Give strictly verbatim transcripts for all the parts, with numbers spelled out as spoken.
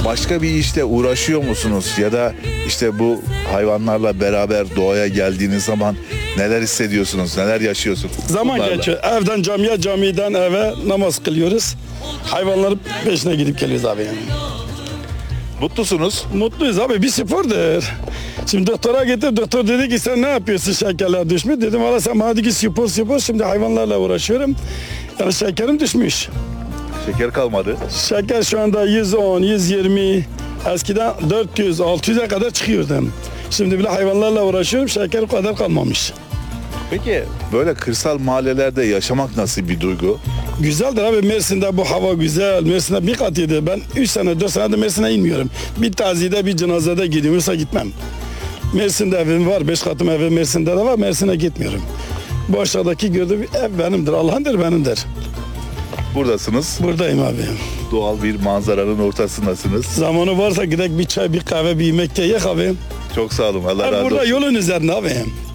Başka bir işte uğraşıyor musunuz? Ya da işte bu hayvanlarla beraber doğaya geldiğiniz zaman neler hissediyorsunuz? Neler yaşıyorsunuz? Zaman bunlarla? geçiyor. Evden camiye, camiden eve namaz kılıyoruz. Hayvanların peşine gidip geliyoruz abi. Yani. Mutlusunuz. Mutluyuz abi, bir spordur. Şimdi doktora gittim, doktor dedi ki sen ne yapıyorsun, şekerler düşmüş. Dedim valla sen bana dedi ki spor spor, şimdi hayvanlarla uğraşıyorum. Yani şekerim düşmüş. Şeker kalmadı. Şeker şu anda yüz on, yüz yirmi, eskiden dört yüz, altı yüze kadar çıkıyordum. Şimdi bile hayvanlarla uğraşıyorum, şeker o kadar kalmamış. Peki böyle kırsal mahallelerde yaşamak nasıl bir duygu? Güzeldir abi, Mersin'de bu hava güzel. Mersin'de bir kat yedi. Ben üç sene, dört senedir Mersin'e inmiyorum. Bir tazide, bir cenazede gidiyorum. Yoksa gitmem. Mersin'de evim var. Beş katım evim Mersin'de de var. Mersin'e gitmiyorum. Bu aşağıdaki gördüğüm ev benimdir. Allah'ındır, benimdir. Buradasınız. Buradayım abi. Doğal bir manzaranın ortasındasınız. Zamanı varsa gidelim bir çay, bir kahve, bir yemek yiyek abi. Çok sağ olun. Allah Abi razı burada olsun. yolun üzerinde abi.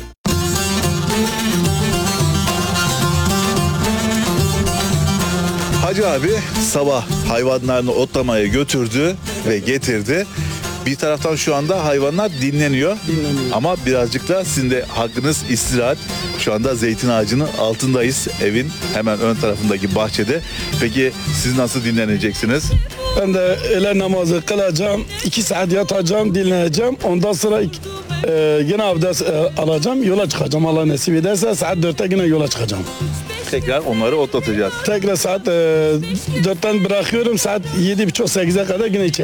Hacı abi sabah hayvanlarını otlamaya götürdü ve getirdi. Bir taraftan şu anda hayvanlar dinleniyor. Dinleniyor. Ama birazcık da sizin de hakkınız istirahat. Şu anda zeytin ağacının altındayız. Evin hemen ön tarafındaki bahçede. Peki siz nasıl dinleneceksiniz? Ben de öğle namazı kılacağım. iki saat yatacağım, dinleneceğim. Ondan sonra iki- e, yine abdest e, alacağım. Yola çıkacağım. Allah nasip ederse saat dörtte yine yola çıkacağım. Tekrar onları otlatacağız. Tekrar saat e, dörtten bırakıyorum. Saat yedi buçuk sekize kadar yine içeri.